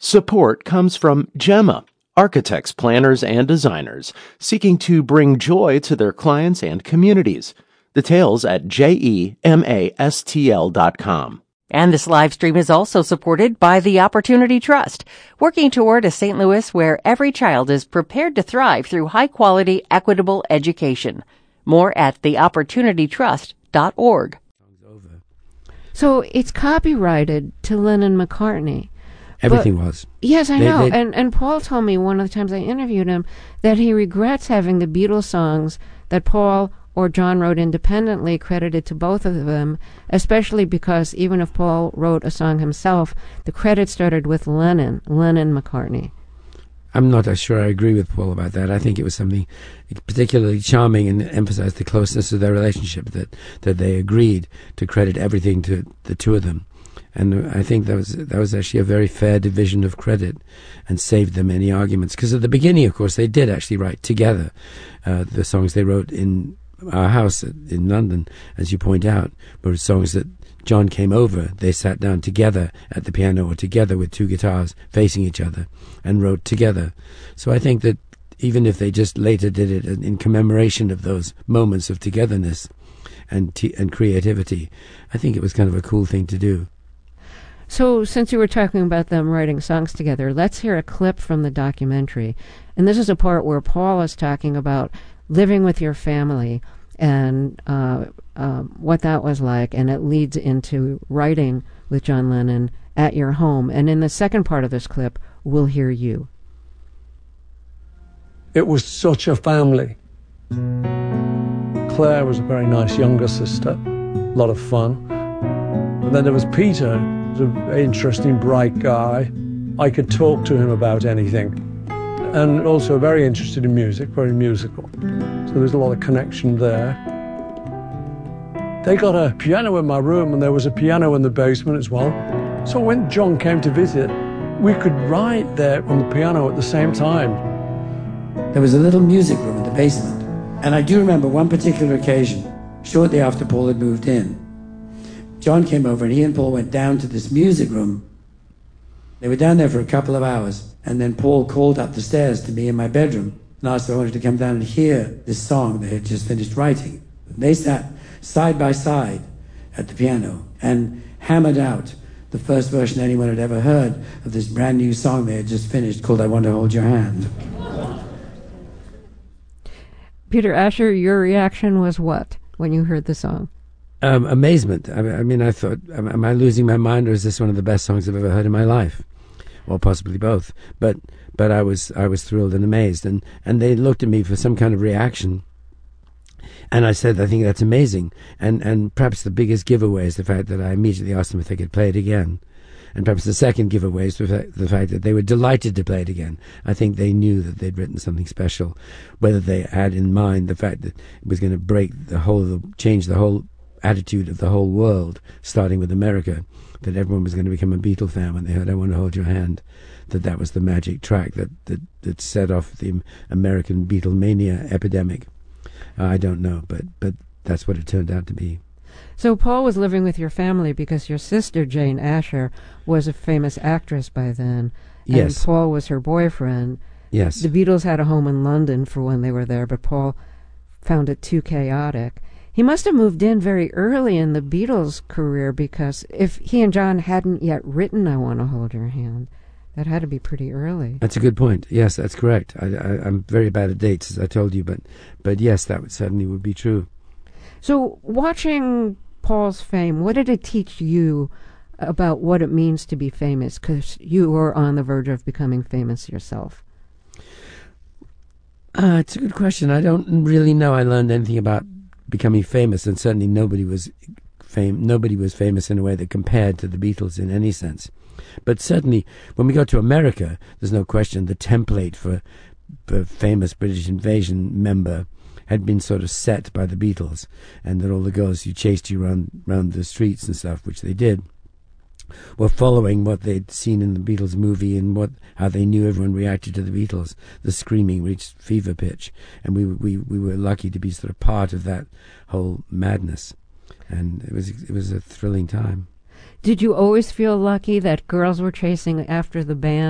Support comes from Gemma, architects, planners, and designers seeking to bring joy to their clients and communities. Details at GEMASTL.com. And this live stream is also supported by the Opportunity Trust, working toward a St. Louis where every child is prepared to thrive through high-quality, equitable education. More at theopportunitytrust.org. So it's copyrighted to Lennon-McCartney. Everything was. Yes, I know. And Paul told me one of the times I interviewed him that he regrets having the Beatles songs that Paul or John wrote independently credited to both of them, especially because even if Paul wrote a song himself, the credit started with Lennon-McCartney. I'm not sure I agree with Paul about that. I think it was something particularly charming and emphasized the closeness of their relationship that they agreed to credit everything to the two of them. And I think that was actually a very fair division of credit and saved them any arguments. Because at the beginning, of course, they did actually write together the songs they wrote in our house in London, as you point out, were songs that John came over. They sat down together at the piano or together with two guitars facing each other and wrote together. So I think that even if they just later did it in commemoration of those moments of togetherness and creativity, I think it was kind of a cool thing to do. So since you were talking about them writing songs together, let's hear a clip from the documentary. And this is a part where Paul is talking about living with your family and what that was like, and it leads into writing with John Lennon at your home. And in the second part of this clip, we'll hear you. It was such a family. Claire was a very nice younger sister, a lot of fun. And then there was Peter, who was a very interesting, bright guy. I could talk to him about anything. And also very interested in music, very musical. So there's a lot of connection there. They got a piano in my room, and there was a piano in the basement as well. So when John came to visit, we could write there on the piano at the same time. There was a little music room in the basement. And I do remember one particular occasion, shortly after Paul had moved in. John came over, and he and Paul went down to this music room. They were down there for a couple of hours, and then Paul called up the stairs to me in my bedroom and asked if I wanted to come down and hear this song they had just finished writing. They sat side by side at the piano and hammered out the first version anyone had ever heard of this brand new song they had just finished called I Want to Hold Your Hand. Peter Asher, your reaction was what when you heard the song? Amazement. I mean, I thought, am I losing my mind, or is this one of the best songs I've ever heard in my life? Or possibly both. But I was thrilled and amazed, and they looked at me for some kind of reaction. And I said, I think that's amazing. And perhaps the biggest giveaway is the fact that I immediately asked them if they could play it again. And perhaps the second giveaway is the fact that they were delighted to play it again. I think they knew that they'd written something special, whether they had in mind the fact that it was going to change the whole attitude of the whole world, starting with America, that everyone was going to become a Beatle fan when they heard I Want to Hold Your Hand, that was the magic track that set off the American Beatlemania epidemic. I don't know, but that's what it turned out to be. So Paul was living with your family because your sister, Jane Asher, was a famous actress by then. Yes. And Paul was her boyfriend. Yes. The Beatles had a home in London for when they were there, but Paul found it too chaotic. He must have moved in very early in the Beatles' career, because if he and John hadn't yet written I Want to Hold Your Hand, that had to be pretty early. That's a good point. Yes, that's correct. I'm very bad at dates, as I told you, but yes, that certainly would be true. So watching Paul's fame, what did it teach you about what it means to be famous? Because you were on the verge of becoming famous yourself. It's a good question. I don't really know I learned anything about becoming famous, and certainly nobody was famous in a way that compared to the Beatles in any sense. But certainly when we got to America, there's no question the template for the famous British Invasion member had been sort of set by the Beatles, and that all the girls who chased you around the streets and stuff, which they did, were following what they'd seen in the Beatles movie and how they knew everyone reacted to the Beatles. The screaming reached fever pitch, and we were lucky to be sort of part of that whole madness, and it was a thrilling time. Did you always feel lucky that girls were chasing after the band?